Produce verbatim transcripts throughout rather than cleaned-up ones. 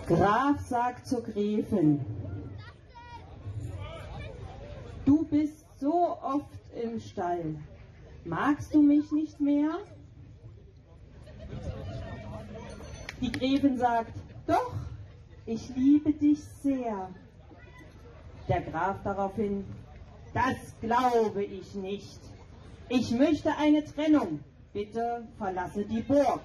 Graf sagt zur Gräfin: Du bist so oft im Stall. Magst du mich nicht mehr? Die Gräfin sagt: Doch, ich liebe dich sehr. Der Graf daraufhin: Das glaube ich nicht. Ich möchte eine Trennung. Bitte verlasse die Burg.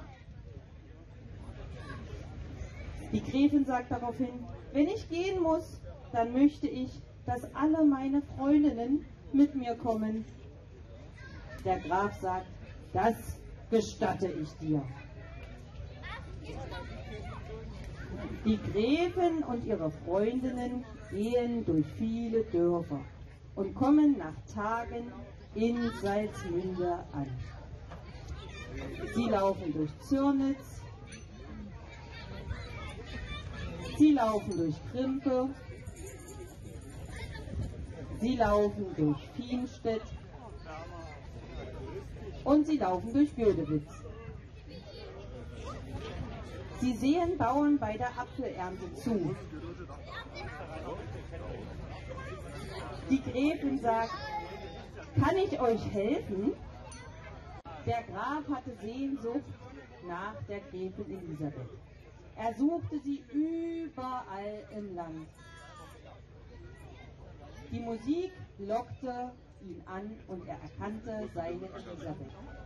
Die Gräfin sagt daraufhin: Wenn ich gehen muss, dann möchte ich, dass alle meine Freundinnen mit mir kommen. Der Graf sagt: Das gestatte ich dir. Die Gräfin und ihre Freundinnen gehen durch viele Dörfer und kommen nach Tagen in Salzmünde an. Sie laufen durch Zürnitz, sie laufen durch Krimpe, sie laufen durch Fienstedt und sie laufen durch Gödewitz. Sie sehen Bauern bei der Apfelernte zu. Die Gräfin sagt: Kann ich euch helfen? Der Graf hatte Sehnsucht nach der Gräfin Elisabeth. Er suchte sie überall im Land. Die Musik lockte ihn an und er erkannte seine Elisabeth.